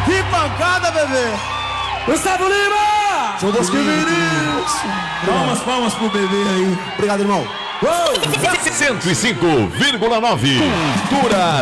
Que pancada, bebê! Gustavo Lima! Show das Queveres! Palmas pro bebê aí. Obrigado, irmão. 105,9. Cultura